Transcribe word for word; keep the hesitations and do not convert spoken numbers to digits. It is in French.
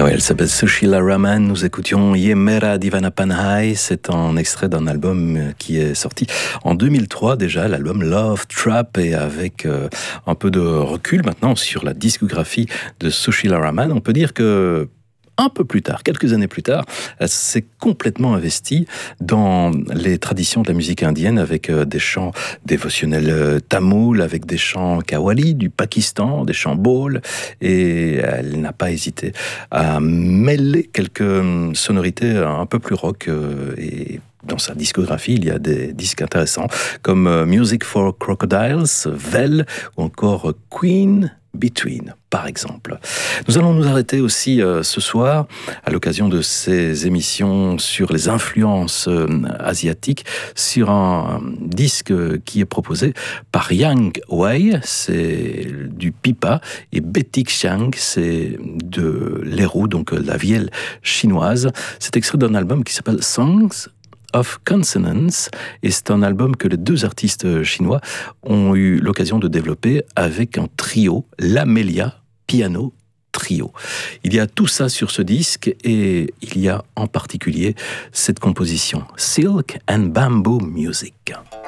Ah ouais, elle s'appelle Sushila Raman. Nous écoutions Yemera Divanapanhai. C'est un extrait d'un album qui est sorti en deux mille trois déjà, l'album Love Trap. Et avec euh, un peu de recul maintenant sur la discographie de Sushila Raman, on peut dire que un peu plus tard, quelques années plus tard, elle s'est complètement investie dans les traditions de la musique indienne avec des chants dévotionnels tamouls, avec des chants qawwali du Pakistan, des chants baul, et elle n'a pas hésité à mêler quelques sonorités un peu plus rock et dans sa discographie, il y a des disques intéressants comme Music for Crocodiles, Vel ou encore Queen Between, par exemple. Nous allons nous arrêter aussi euh, ce soir, à l'occasion de ces émissions sur les influences euh, asiatiques, sur un, un disque qui est proposé par Yang Wei, c'est du pipa, et Betty Xiang, c'est de l'érou, donc la vielle chinoise. C'est extrait d'un album qui s'appelle Songs of Consonance, et c'est un album que les deux artistes chinois ont eu l'occasion de développer avec un trio, l'Amelia Piano Trio. Il y a tout ça sur ce disque, et il y a en particulier cette composition, Silk and Bamboo Music.